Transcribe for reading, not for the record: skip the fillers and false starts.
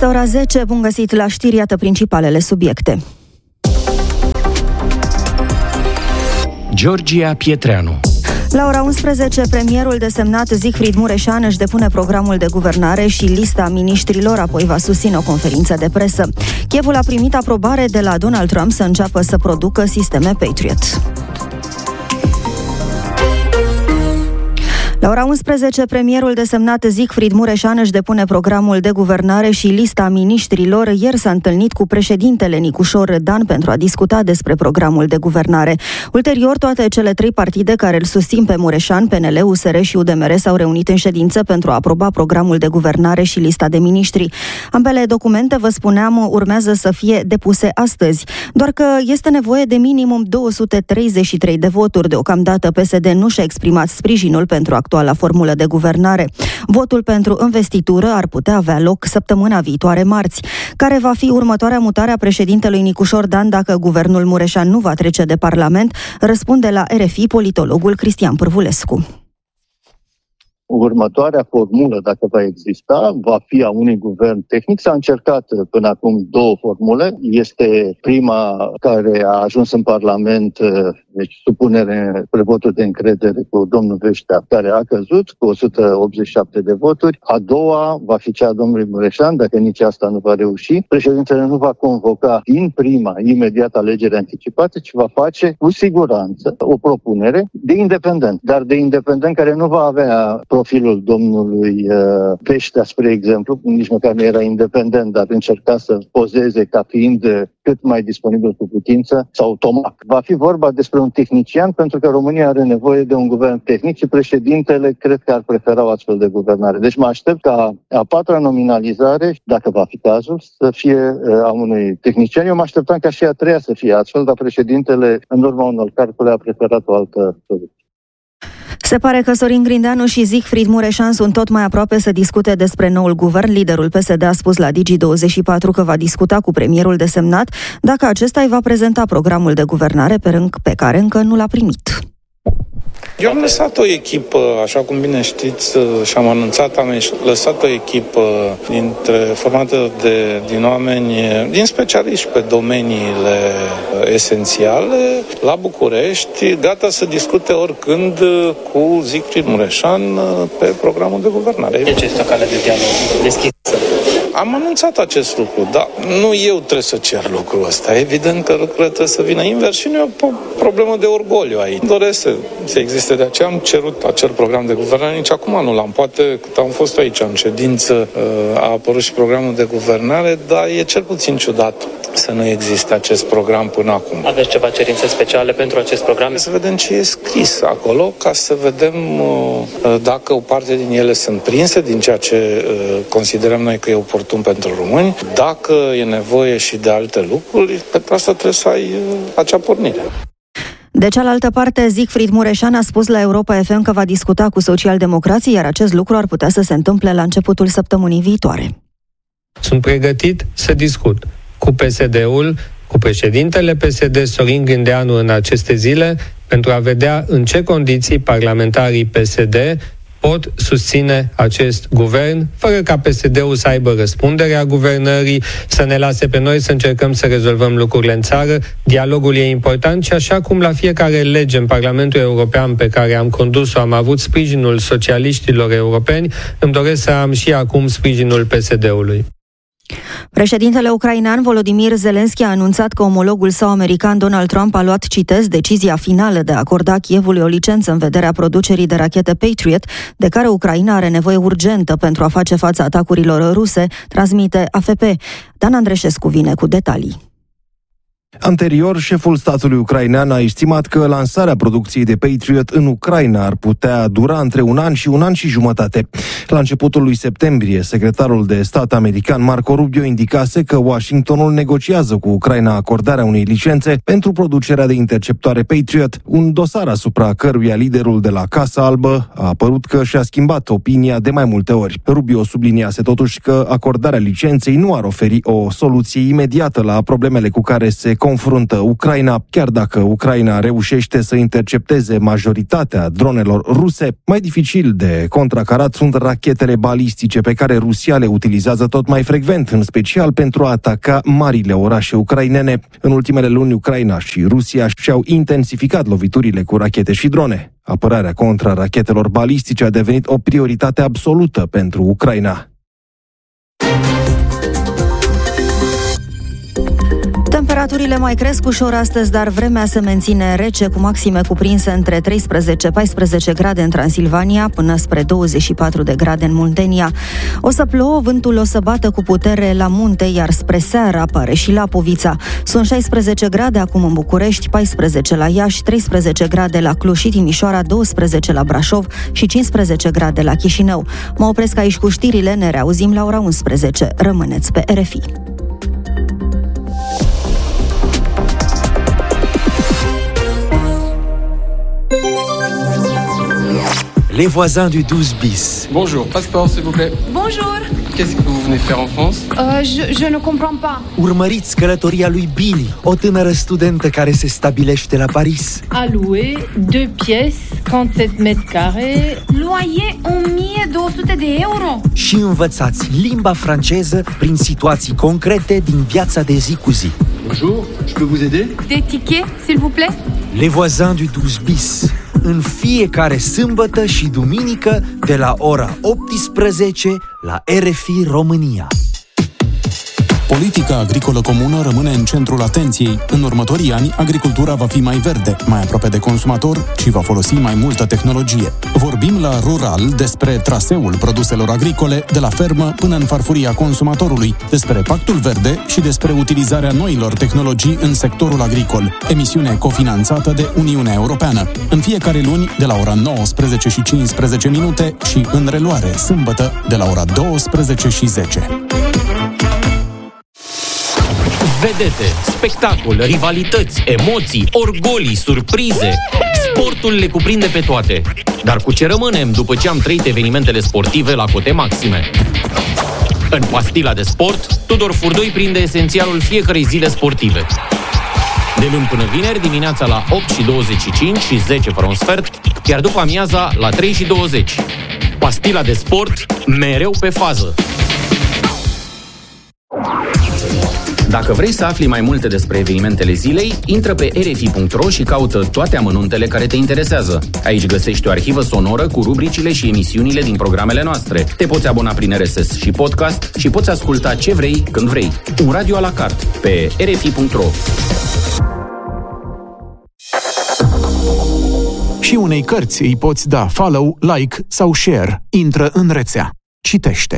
Este ora 10, bun găsit la știri, iată principalele subiecte. Georgia Pietreanu. La ora 11, premierul desemnat Siegfried Mureșan își depune programul de guvernare și lista miniștrilor, apoi va susține o conferință de presă. Kievul a primit aprobare de la Donald Trump să înceapă să producă sisteme Patriot. La ora 11, premierul desemnat Siegfried Mureșan își depune programul de guvernare și lista miniștrilor. Ieri s-a întâlnit cu președintele Nicușor Rădan pentru a discuta despre programul de guvernare. Ulterior, toate cele trei partide care îl susțin pe Mureșan, PNL, USR și UDMR, s-au reunit în ședință pentru a aproba programul de guvernare și lista de miniștri. Ambele documente, vă spuneam, urmează să fie depuse astăzi. Doar că este nevoie de minimum 233 de voturi. Deocamdată PSD nu și-a exprimat sprijinul pentru actuala formulă de guvernare. Votul pentru investitură ar putea avea loc săptămâna viitoare, marți. Care va fi următoarea mutare a președintelui Nicușor Dan dacă guvernul Mureșan nu va trece de Parlament? Răspunde la RFI politologul Cristian Pârvulescu. Următoarea formulă, dacă va exista, va fi a unui guvern tehnic. S-a încercat până acum două formule. Este prima care a ajuns în Parlament, deci supunere spre votul de încredere cu domnul Veștea, care a căzut cu 187 de voturi. A doua va fi cea a domnului Mureșan, dacă nici asta nu va reuși. Președintele nu va convoca din prima, imediat, alegeri anticipate, ci va face cu siguranță o propunere de independent, dar de independent care nu va avea profilul domnului Peștea, spre exemplu, nici măcar nu era independent, dar încerca să pozeze ca fiind cât mai disponibil cu putință, sau Tomac. Va fi vorba despre un tehnician, pentru că România are nevoie de un guvern tehnic și președintele cred că ar prefera o astfel de guvernare. Deci mă aștept ca a patra nominalizare, dacă va fi cazul, să fie a unui tehnician. Eu mă așteptam ca și a treia să fie astfel, dar președintele, în urma unor calcule, a preferat o altă soluție. Se pare că Sorin Grindeanu și Siegfried Mureșan sunt tot mai aproape să discute despre noul guvern. Liderul PSD a spus la Digi24 că va discuta cu premierul desemnat dacă acesta îi va prezenta programul de guvernare pe care încă nu l-a primit. Eu am lăsat o echipă, așa cum bine știți și am anunțat, am lăsat o echipă formată din oameni, din specialiști pe domeniile esențiale, la București, gata să discute oricând cu Siegfried Mureșan pe programul de guvernare. Deci este o cale de dialog deschisă. Am anunțat acest lucru, dar nu eu trebuie să cer lucrul ăsta. Evident că lucrurile trebuie să vină invers și nu e o problemă de orgoliu aici. Doresc să existe, de aceea am cerut acel program de guvernare, nici acum nu l-am. Poate cât am fost aici în ședință a apărut și programul de guvernare, dar e cel puțin ciudat să nu existe acest program până acum. Aveți ceva cerințe speciale pentru acest program? Să vedem ce e scris acolo, ca să vedem dacă o parte din ele sunt prinse din ceea ce considerăm noi că e oportun pentru români. Dacă e nevoie și de alte lucruri, pentru asta trebuie să ai acea pornire. De cealaltă parte, Siegfried Mureșan a spus la Europa FM că va discuta cu socialdemocrații, iar acest lucru ar putea să se întâmple la începutul săptămânii viitoare. Sunt pregătit să discut cu PSD-ul, cu președintele PSD, Sorin Grindeanu, în aceste zile, pentru a vedea în ce condiții parlamentarii PSD pot susține acest guvern, fără ca PSD-ul să aibă răspunderea guvernării, să ne lase pe noi să încercăm să rezolvăm lucrurile în țară. Dialogul e important și așa cum la fiecare lege în Parlamentul European pe care am condus-o am avut sprijinul socialiștilor europeni, îmi doresc să am și acum sprijinul PSD-ului. Președintele ucrainean Volodymyr Zelensky a anunțat că omologul său american Donald Trump a luat, citez, decizia finală de a acorda Kievului o licență în vederea producerii de rachete Patriot, de care Ucraina are nevoie urgentă pentru a face față atacurilor ruse, transmite AFP. Dan Andreșescu vine cu detalii. Anterior, șeful statului ucrainean a estimat că lansarea producției de Patriot în Ucraina ar putea dura între un an și un an și jumătate. La începutul lui septembrie, secretarul de stat american Marco Rubio indicase că Washingtonul negociază cu Ucraina acordarea unei licențe pentru producerea de interceptoare Patriot, un dosar asupra căruia liderul de la Casa Albă a apărut că și-a schimbat opinia de mai multe ori. Rubio subliniase totuși că acordarea licenței nu ar oferi o soluție imediată la problemele cu care se confruntă Ucraina. Chiar dacă Ucraina reușește să intercepteze majoritatea dronelor ruse, mai dificil de contracarat sunt rachetele balistice pe care Rusia le utilizează tot mai frecvent, în special pentru a ataca marile orașe ucrainene. În ultimele luni, Ucraina și Rusia și-au intensificat loviturile cu rachete și drone. Apărarea contra rachetelor balistice a devenit o prioritate absolută pentru Ucraina. Temperaturile mai cresc ușor astăzi, dar vremea se menține rece, cu maxime cuprinse între 13-14 grade în Transilvania, până spre 24 de grade în Muntenia. O să plouă, vântul o să bată cu putere la munte, iar spre seară apare și Lapovița. Sunt 16 grade acum în București, 14 la Iași, 13 grade la Cluj și Timișoara, 12 la Brașov și 15 grade la Chișinău. Mă opresc aici cu știrile, ne reauzim la ora 11. Rămâneți pe RFI. Les voisins du 12 bis. Bonjour, passeport s'il vous plaît. Bonjour. Qu'est-ce que vous venez faire en France? Je ne comprends pas. Urmăriți călătoria lui Billy, o tânără studentă care se stabilește la Paris. A louer 2 pièces, 37 mètres carrés. Loyer 1200 de euro. Și învățați limba franceză prin situații concrete din viața de zi cu zi. Bonjour, je peux vous aider? Des tickets, s'il vous plaît? Les voisins du 12 bis. În fiecare sâmbătă și duminică de la ora 18 la RFI România. Politica agricolă comună rămâne în centrul atenției. În următorii ani, agricultura va fi mai verde, mai aproape de consumator și va folosi mai multă tehnologie. Vorbim la Rural despre traseul produselor agricole de la fermă până în farfuria consumatorului, despre Pactul Verde și despre utilizarea noilor tehnologii în sectorul agricol. Emisiune cofinanțată de Uniunea Europeană. În fiecare luni, de la ora 19:15 și în reluare, sâmbătă, de la ora 12:10. Vedete, spectacol, rivalități, emoții, orgolii, surprize. Sportul le cuprinde pe toate. Dar cu ce rămânem după ce am trăit evenimentele sportive la cote maxime? În Pastila de Sport, Tudor Furdoi prinde esențialul fiecărei zile sportive. De luni până vineri, dimineața la 8:25 și 10 fără un sfert, iar după amiaza la 3:20. Pastila de Sport, mereu pe fază. Dacă vrei să afli mai multe despre evenimentele zilei, intră pe rfi.ro și caută toate amănuntele care te interesează. Aici găsești o arhivă sonoră cu rubricile și emisiunile din programele noastre. Te poți abona prin RSS și podcast și poți asculta ce vrei, când vrei. Un radio à la carte pe rfi.ro. Și unei cărți îi poți da follow, like sau share. Intră în rețea. Citește.